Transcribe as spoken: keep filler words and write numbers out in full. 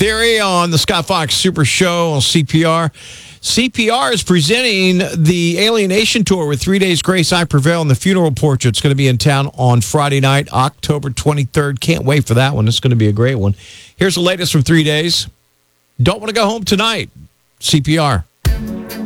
Theory on the Scott Fox Super Show on C P R. C P R is presenting the Alienation Tour with Three Days Grace, I Prevail, and the Funeral Portrait. It's going to be in town on Friday night, October twenty-third. Can't wait for that one. It's going to be a great one. Here's the latest from Three Days. Don't want to go home tonight. C P R.